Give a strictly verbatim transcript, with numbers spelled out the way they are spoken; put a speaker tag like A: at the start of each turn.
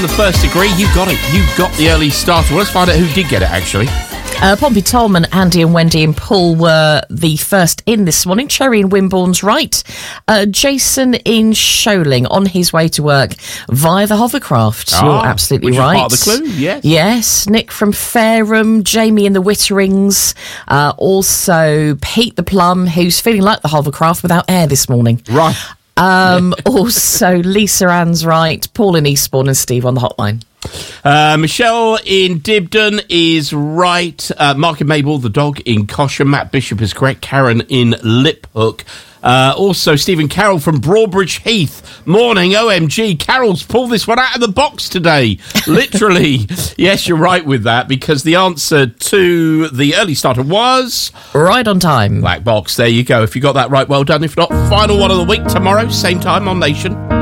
A: the first degree. You got it. You got the early starter. Well, let's find out who did get it, actually.
B: Uh, Pompey Tolman, Andy and Wendy and Paul were the first in this morning. Cherry in Wimborne's right. Uh, Jason in Sholing on his way to work via the hovercraft.
A: Ah,
B: You're absolutely
A: which
B: right.
A: Is part of the clue, yes.
B: Yes. Nick from Fareham, Jamie in the Witterings. Uh, also, Pete the Plum, who's feeling like the hovercraft without air this morning.
A: Right.
B: Um, also, Lisa Ann's right. Paul in Eastbourne and Steve on the hotline.
A: Uh, Michelle in Dibden is right. Uh, Mark and Mabel, the dog in Cosham. Matt Bishop is correct. Karen in Liphook. Uh, also, Stephen Carroll from Broadbridge Heath. Morning, O M G. Carroll's pulled this one out of the box today. Literally. Yes, you're right with that, because the answer to the early starter was...
B: Right on time.
A: Black box. There you go. If you got that right, well done. If not, final one of the week tomorrow, same time on Nation.